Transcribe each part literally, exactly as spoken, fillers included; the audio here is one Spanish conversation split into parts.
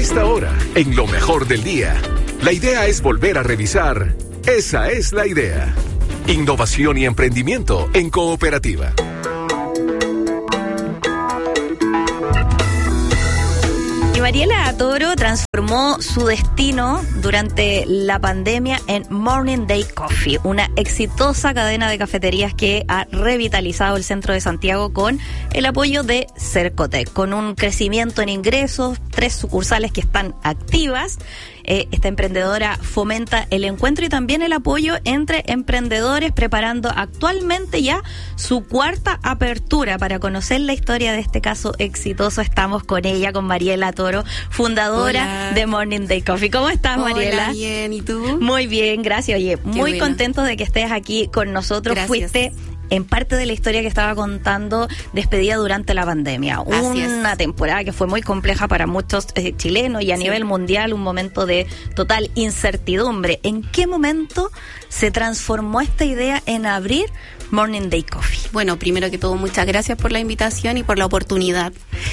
esta hora, en lo mejor del día. La idea es volver a revisar. Esa es la idea. Innovación y emprendimiento en cooperativa. Y Mariela Toro transformó su destino durante la pandemia en Morning Day Coffee, una exitosa cadena de cafeterías que ha revitalizado el centro de Santiago con el apoyo de Cercotec, con un crecimiento en ingresos, tres sucursales que están activas. Eh, esta emprendedora fomenta el encuentro y también el apoyo entre emprendedores, preparando actualmente ya su cuarta apertura. Para conocer la historia de este caso exitoso, estamos con ella, con Mariela Toro, fundadora Hola. de Morning Day Coffee. ¿Cómo estás, Mariela? Hola, bien, ¿y tú? Muy bien, gracias. Oye, Qué muy bueno. contentos de que estés aquí con nosotros. Gracias. Fuiste en parte de la historia que estaba contando, despedida durante la pandemia. Así Una es. temporada que fue muy compleja para muchos eh, chilenos y a sí. nivel mundial, un momento de total incertidumbre. ¿En qué momento se transformó esta idea en abrir Morning Day Coffee? Bueno, primero que todo, muchas gracias por la invitación y por la oportunidad.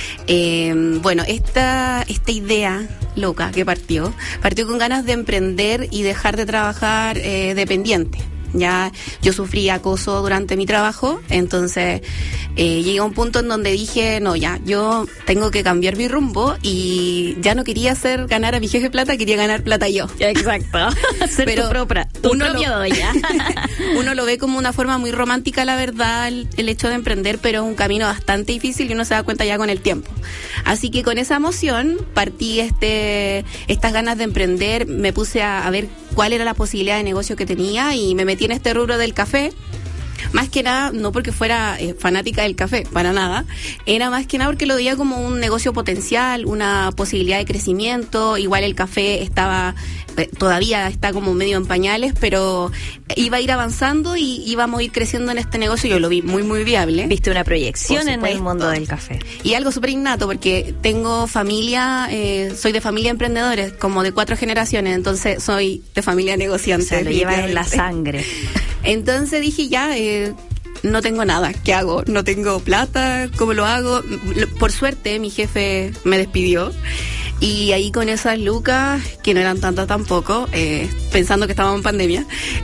Eh, bueno, esta, esta idea loca que partió, partió con ganas de emprender y dejar de trabajar eh, dependiente. Ya yo sufrí acoso durante mi trabajo, entonces eh, llegué a un punto en donde dije, no, ya, yo tengo que cambiar mi rumbo y ya no quería hacer ganar a mi jefe plata, quería ganar plata yo. Exacto. Ser Pero tu propia, tu uno propia lo, doña. Uno lo ve como una forma muy romántica, la verdad, el, el hecho de emprender, pero es un camino bastante difícil y uno se da cuenta ya con el tiempo. Así que con esa emoción partí este estas ganas de emprender, me puse a, a ver cuál era la posibilidad de negocio que tenía y me metí en este rubro del café. Más que nada, no porque fuera eh, fanática del café, para nada, era más que nada porque lo veía como un negocio potencial, una posibilidad de crecimiento. Igual el café estaba, eh, todavía está como medio en pañales, pero iba a ir avanzando y íbamos a ir creciendo en este negocio. Yo lo vi muy, muy viable. Viste una proyección en el mundo del café. Y algo súper innato, porque tengo familia, eh, soy de familia emprendedores, como de cuatro generaciones, entonces soy de familia negociante. O sea, lo llevas en la sangre. Entonces dije, ya, eh, no tengo nada, ¿qué hago? No tengo plata, ¿cómo lo hago? Por suerte, mi jefe me despidió. Y ahí con esas lucas, que no eran tantas tampoco, eh, pensando que estábamos en pandemia,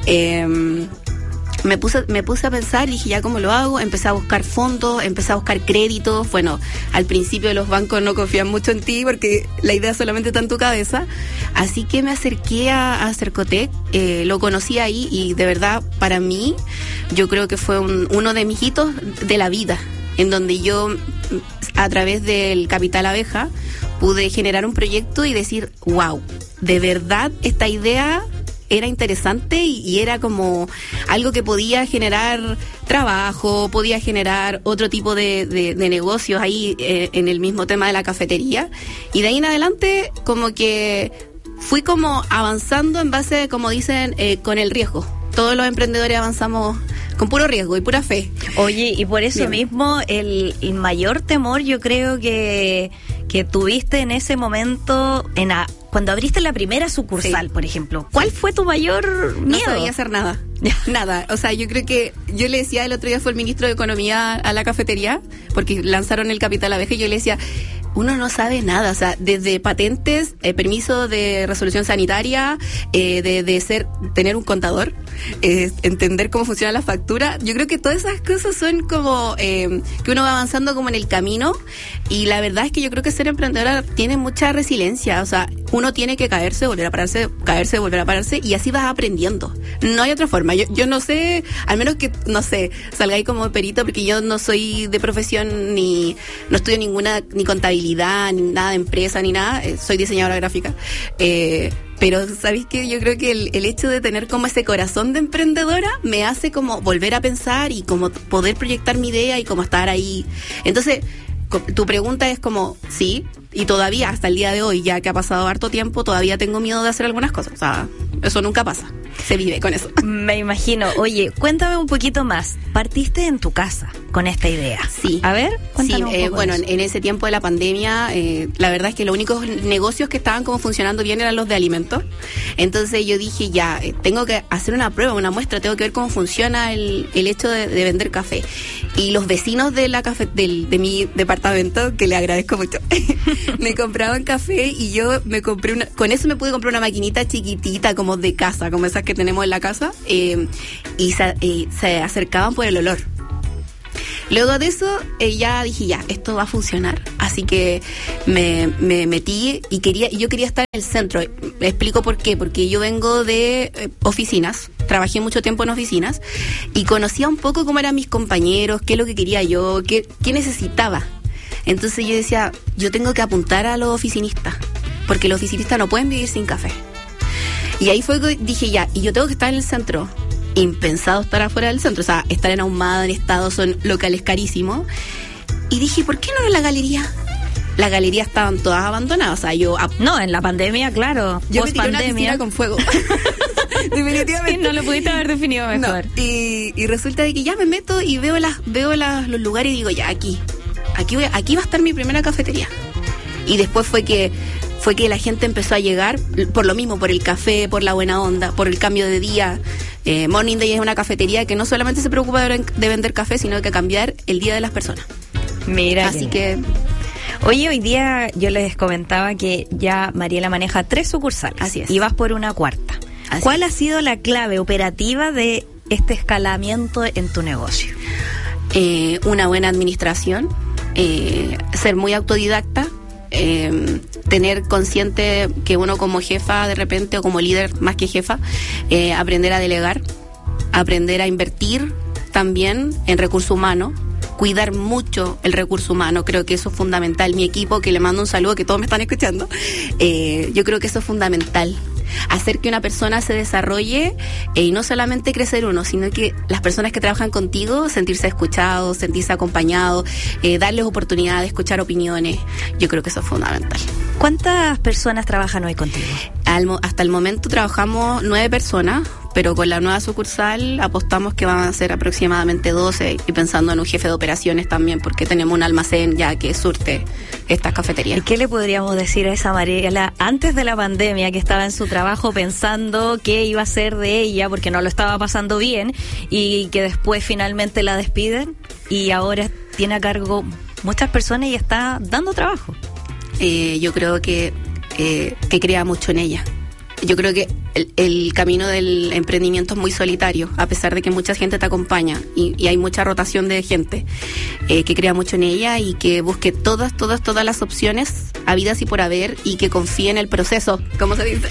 eh, me puse me puse a pensar y dije, ya, ¿cómo lo hago? Empecé a buscar fondos, empecé a buscar créditos. Bueno, al principio los bancos no confían mucho en ti porque la idea solamente está en tu cabeza. Así que me acerqué a, a Cercotec, eh, lo conocí ahí y de verdad, para mí, yo creo que fue un, uno de mis hitos de la vida, en donde yo, a través del Capital Abeja, pude generar un proyecto y decir, wow, de verdad esta idea era interesante y, y era como algo que podía generar trabajo, podía generar otro tipo de, de, de negocios ahí eh, en el mismo tema de la cafetería. Y de ahí en adelante como que fui como avanzando en base, como dicen, eh, con el riesgo. Todos los emprendedores avanzamos con puro riesgo y pura fe. Oye, y por eso Bien. mismo el, el mayor temor yo creo que, que tuviste en ese momento, en a, cuando abriste la primera sucursal, sí. por ejemplo, ¿cuál fue tu mayor miedo? No sabía hacer nada. Nada, o sea, yo creo que yo le decía, el otro día fue el ministro de Economía a la cafetería, porque lanzaron el Capital Abeja, y yo le decía, uno no sabe nada, o sea, desde patentes, eh, permiso de resolución sanitaria, eh, de, de ser, tener un contador, eh, entender cómo funciona la factura. Yo creo que todas esas cosas son como eh, que uno va avanzando como en el camino, y la verdad es que yo creo que ser emprendedora tiene mucha resiliencia, o sea, uno tiene que caerse, volver a pararse, caerse, volver a pararse, y así vas aprendiendo. No hay otra forma. Yo, yo no sé, al menos que, no sé, salgáis como perito, porque yo no soy de profesión, ni no estudio ninguna, ni contabilidad, ni nada de empresa, ni nada, eh, soy diseñadora gráfica, eh, pero ¿sabéis qué? Yo creo que el, el hecho de tener como ese corazón de emprendedora me hace como volver a pensar y como poder proyectar mi idea y como estar ahí. Entonces, tu pregunta es como, sí, y todavía hasta el día de hoy, ya que ha pasado harto tiempo, todavía tengo miedo de hacer algunas cosas, o sea, eso nunca pasa. se vive con eso. Me imagino. Oye, cuéntame un poquito más. Partiste en tu casa con esta idea. Sí. A ver, cuéntame sí, un eh, poco bueno, de en, eso. en ese tiempo de la pandemia, eh, la verdad es que los únicos negocios que estaban como funcionando bien eran los de alimentos. Entonces yo dije, ya, eh, tengo que hacer una prueba, una muestra, tengo que ver cómo funciona el, el hecho de, de vender café. Y los vecinos de la cafe, del, de mi departamento, que le agradezco mucho, me compraban café y yo me compré una, con eso me pude comprar una maquinita chiquitita como de casa, como esas que tenemos en la casa, eh, y se, eh, se acercaban por el olor. Luego de eso, eh, ya dije, ya, esto va a funcionar. Así que me, me metí y quería, y yo quería estar en el centro. Le explico por qué. Porque yo vengo de eh, oficinas, trabajé mucho tiempo en oficinas y conocía un poco cómo eran mis compañeros, qué es lo que quería yo, qué, qué necesitaba. Entonces yo decía, yo tengo que apuntar a los oficinistas, porque los oficinistas no pueden vivir sin café. Y ahí fue que dije, ya, y yo tengo que estar en el centro. Impensado estar afuera del centro, o sea, estar en Ahumada, en Estado, son locales carísimos. Y dije, ¿por qué no en la galería? Las galerías estaban todas abandonadas, o sea, yo... No, en la pandemia, claro, Yo me tiré una post-pandemia. piscina con fuego. Definitivamente. Sí, no lo pudiste haber definido mejor. No, y, y resulta de que ya me meto y veo las veo las, los lugares y digo, ya, aquí, aquí, voy, aquí va a estar mi primera cafetería. Y después fue que fue que la gente empezó a llegar por lo mismo, por el café, por la buena onda, por el cambio de día. Eh, Morning Day es una cafetería que no solamente se preocupa de, de vender café, sino que cambiar el día de las personas. Mira. Así que... Oye, hoy día yo les comentaba que ya Mariela maneja tres sucursales. Así es. Y vas por una cuarta. Así ¿Cuál es. ha sido la clave operativa de este escalamiento en tu negocio? Eh, una buena administración, eh, ser muy autodidacta, eh, tener consciente que uno como jefa de repente o como líder más que jefa, eh, aprender a delegar, aprender a invertir también en recursos humanos, cuidar mucho el recurso humano, creo que eso es fundamental. Mi equipo, que le mando un saludo, que todos me están escuchando, eh, yo creo que eso es fundamental. Hacer que una persona se desarrolle eh, y no solamente crecer uno, sino que las personas que trabajan contigo sentirse escuchados, sentirse acompañados, eh, darles oportunidad de escuchar opiniones. Yo creo que eso es fundamental. ¿Cuántas personas trabajan hoy contigo? Al, hasta el momento trabajamos nueve personas, pero con la nueva sucursal apostamos que van a ser aproximadamente doce, y pensando en un jefe de operaciones también, porque tenemos un almacén ya que surte estas cafeterías. ¿Y qué le podríamos decir a esa Mariela antes de la pandemia, que estaba en su trabajo pensando qué iba a ser de ella porque no lo estaba pasando bien, y que después finalmente la despiden y ahora tiene a cargo muchas personas y está dando trabajo? Eh, yo creo que, eh, que crea mucho en ella. Yo creo que el, el camino del emprendimiento es muy solitario, a pesar de que mucha gente te acompaña y, y hay mucha rotación de gente, eh, que crea mucho en ella y que busque todas, todas, todas las opciones habidas y por haber, y que confíe en el proceso, ¿cómo se dice?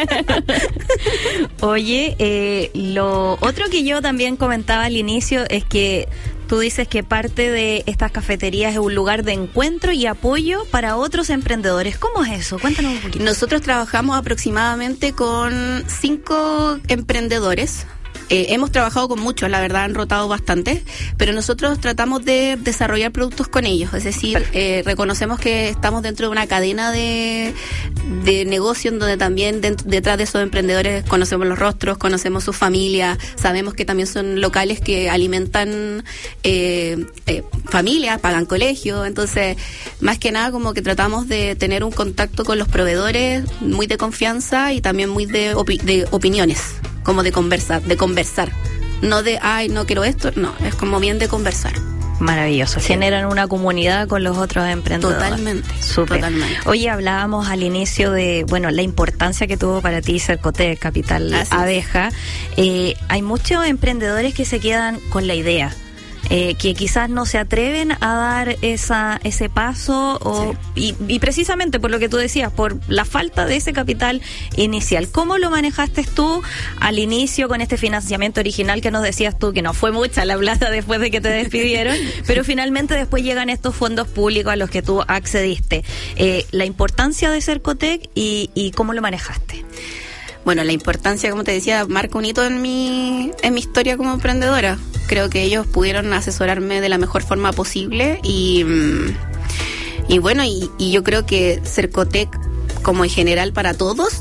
Oye, eh, lo otro que yo también comentaba al inicio es que tú dices que parte de estas cafeterías es un lugar de encuentro y apoyo para otros emprendedores. ¿Cómo es eso? Cuéntanos un poquito. Nosotros trabajamos aproximadamente con cinco emprendedores. Eh, hemos trabajado con muchos, la verdad han rotado bastante, pero nosotros tratamos de desarrollar productos con ellos, es decir, eh, reconocemos que estamos dentro de una cadena de, de negocio en donde también dentro, detrás de esos emprendedores conocemos los rostros, conocemos sus familias, sabemos que también son locales que alimentan eh, eh, familias, pagan colegio, entonces más que nada como que tratamos de tener un contacto con los proveedores muy de confianza y también muy de, opi- de opiniones, como de conversar, de conversar, no de, ay, no quiero esto, no, es como bien de conversar. Maravilloso, sí. Generan una comunidad con los otros emprendedores. Totalmente, Súper. Totalmente. Oye, hablábamos al inicio de, bueno, la importancia que tuvo para ti Cercotec, Capital Así Abeja. Eh, hay muchos emprendedores que se quedan con la idea. Eh, que quizás no se atreven a dar esa ese paso o, sí. y, y precisamente por lo que tú decías, por la falta de ese capital inicial. ¿Cómo lo manejaste tú al inicio con este financiamiento original que nos decías tú, que no fue mucha la plata después de que te despidieron, pero finalmente después llegan estos fondos públicos a los que tú accediste? Eh, la importancia de Cercotec y, y cómo lo manejaste. Bueno, la importancia, como te decía, marca un hito en mi, en mi historia como emprendedora. Creo que ellos pudieron asesorarme de la mejor forma posible y, y bueno, y, y yo creo que Cercotec, como en general para todos,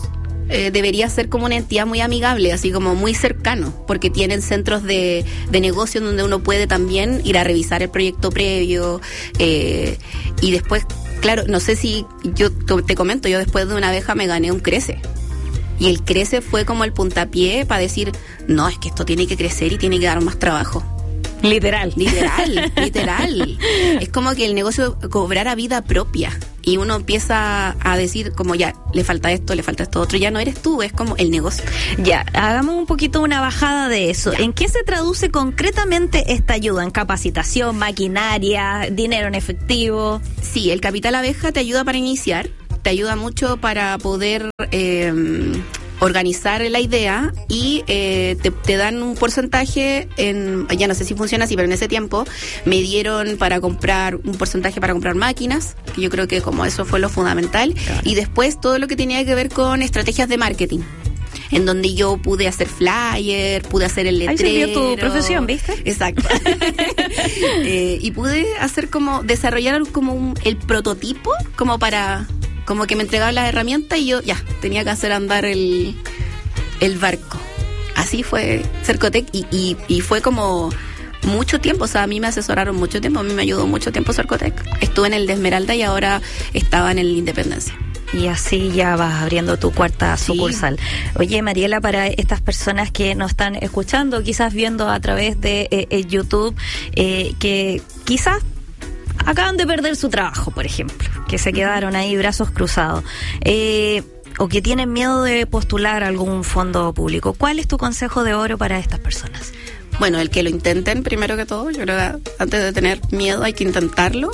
eh, debería ser como una entidad muy amigable, así como muy cercano, porque tienen centros de, de negocio donde uno puede también ir a revisar el proyecto previo, eh, y después, claro, no sé si yo te comento, yo después de una abeja me gané un Crece. Y el Crece fue como el puntapié para decir, no, es que esto tiene que crecer y tiene que dar más trabajo. Literal. Literal, literal. Es como que el negocio cobrara vida propia. Y uno empieza a decir como ya, le falta esto, le falta esto otro. Ya no eres tú, es como el negocio. Ya, hagamos un poquito una bajada de eso. Ya. ¿En qué se traduce concretamente esta ayuda? ¿En capacitación, maquinaria, dinero en efectivo? Sí, el Capital Abeja te ayuda para iniciar. Te ayuda mucho para poder eh, organizar la idea y eh, te, te dan un porcentaje en, ya no sé si funciona así, pero en ese tiempo me dieron para comprar un porcentaje para comprar máquinas, que yo creo que como eso fue lo fundamental, claro. Y después todo lo que tenía que ver con estrategias de marketing, en donde yo pude hacer flyer, pude hacer el letrero. Ahí se vio tu profesión, ¿viste? Exacto. eh, y pude hacer como, desarrollar como un, el prototipo, como para... como que me entregaban las herramientas y yo ya tenía que hacer andar el, el barco. Así fue Cercotec y, y, y fue como mucho tiempo, o sea, a mí me asesoraron mucho tiempo, a mí me ayudó mucho tiempo Cercotec. Estuve en el de Esmeralda y ahora estaba en el Independencia. Y así ya vas abriendo tu cuarta sí. sucursal. Oye, Mariela, para estas personas que nos están escuchando, quizás viendo a través de eh, eh, YouTube, eh, que quizás acaban de perder su trabajo, por ejemplo, que se quedaron ahí brazos cruzados, eh, o que tienen miedo de postular algún fondo público. ¿Cuál es tu consejo de oro para estas personas? Bueno, el que lo intenten primero que todo. Yo creo que antes de tener miedo hay que intentarlo.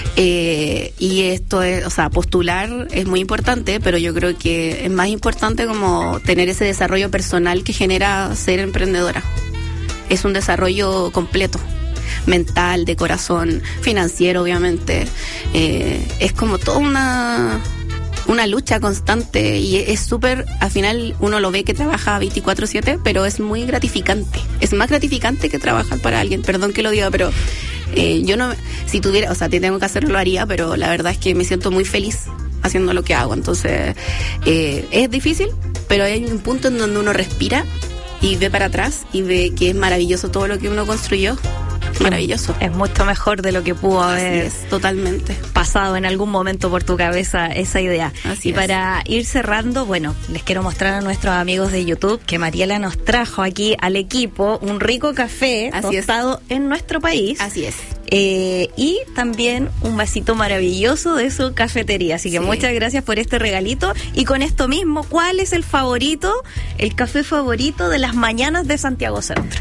Eh, y esto es, o sea, postular es muy importante, pero yo creo que es más importante como tener ese desarrollo personal que genera ser emprendedora. Es un desarrollo completo. Mental, de corazón, financiero, obviamente. Eh, es como toda una una lucha constante y es súper, al final uno lo ve que trabaja veinticuatro siete, pero es muy gratificante. Es más gratificante que trabajar para alguien, perdón que lo diga, pero eh, yo no, si tuviera, o sea, si tengo que hacerlo lo haría, pero la verdad es que me siento muy feliz haciendo lo que hago. Entonces, eh, es difícil, pero hay un punto en donde uno respira y ve para atrás y ve que es maravilloso todo lo que uno construyó. Maravilloso. Es mucho mejor de lo que pudo haber Así es, totalmente. pasado en algún momento por tu cabeza esa idea. Así y es. Para ir cerrando, bueno, les quiero mostrar a nuestros amigos de YouTube que Mariela nos trajo aquí al equipo un rico café Así tostado es. en nuestro país. Así es. Eh, y también un vasito maravilloso de su cafetería. Así que Sí. muchas gracias por este regalito. Y con esto mismo, ¿cuál es el favorito, el café favorito de las mañanas de Santiago Centro?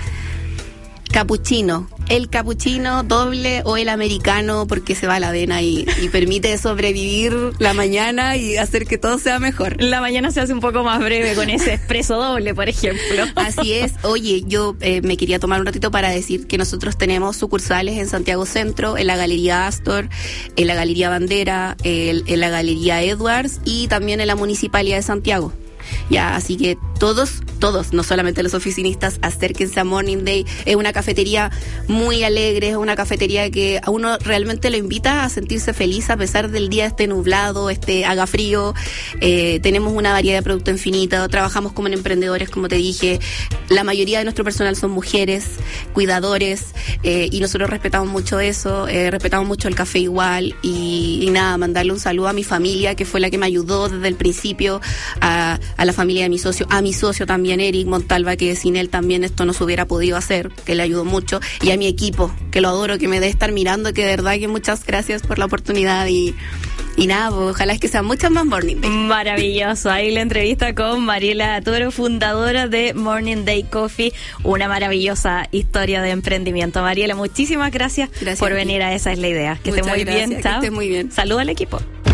Capuchino, el capuchino doble o el americano, porque se va a la avena y, y permite sobrevivir la mañana y hacer que todo sea mejor. La mañana se hace un poco más breve con ese espresso doble, por ejemplo. Así es. Oye, yo eh, me quería tomar un ratito para decir que nosotros tenemos sucursales en Santiago Centro, en la Galería Astor, en la Galería Bandera, el, en la Galería Edwards y también en la Municipalidad de Santiago. Ya, así que todos, todos, no solamente los oficinistas, acérquense a Morning Day. Es una cafetería muy alegre, es una cafetería que a uno realmente lo invita a sentirse feliz a pesar del día esté nublado, esté haga frío. Eh, tenemos una variedad de producto infinita, trabajamos como en emprendedores, como te dije. La mayoría de nuestro personal son mujeres, cuidadores, eh, y nosotros respetamos mucho eso, eh, respetamos mucho el café igual. Y, y nada, mandarle un saludo a mi familia, que fue la que me ayudó desde el principio, a, a la familia de mi socio, a mi socio también, Eric Montalva, que sin él también esto no se hubiera podido hacer, que le ayudó mucho, y a mi equipo, que lo adoro, que me debe estar mirando, que de verdad que muchas gracias por la oportunidad y, y nada, pues, ojalá es que sean muchas más Morning Day. Maravilloso, ahí la entrevista con Mariela Toro, fundadora de Morning Day Coffee, una maravillosa historia de emprendimiento. Mariela, muchísimas gracias, Gracias por a ti. venir a Esa es la Idea. Que esté Muchas muy gracias, bien, que chao. esté muy bien. Saludos al equipo.